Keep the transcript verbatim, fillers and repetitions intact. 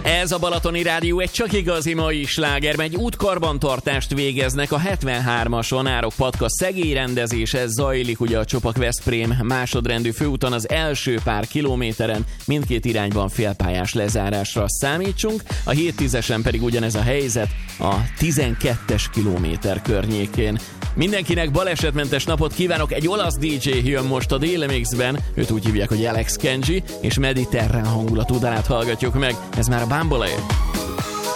Ez a Balatoni Rádió egy csak igazi mai sláger, egy útkarbantartást végeznek a hetvenhármason, Árok-Patka szegély rendezése zajlik ugye a Csopak-Veszprém másodrendű főúton az első pár kilométeren, mindkét irányban félpályás lezárásra számítsunk, a hét tízesen pedig ugyanez a helyzet a tizenkettes kilométer környékén. Mindenkinek balesetmentes napot kívánok, egy olasz dé dzsé jön most a Daily Mixben, őt úgy hívják, hogy Alex Kenji, és mediterrán hangulatú dalát hallgatjuk meg, ez már a Bamboleo.